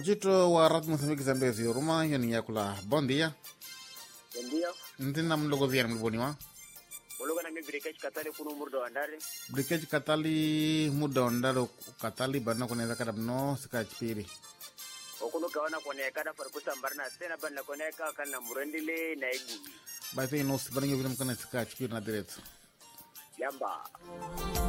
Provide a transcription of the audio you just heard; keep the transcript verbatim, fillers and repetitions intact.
Ojito wa Rádio Moçambique Zambezi Ruma yani yakula. Bom dia. Bom dia. Ntina mlogo ziana mliboniwa. Mlogo na mi brikage katali kuno murdo andare. Brikage katali muda ondaro katali bana kunaweza kada mno sika chipiri. Okuno kawana kone kada farkusa mbarna tena bana kone ka kana murendile na igu. Basi ino sibaringe vile mkana sika chipiri na direto. Yamba.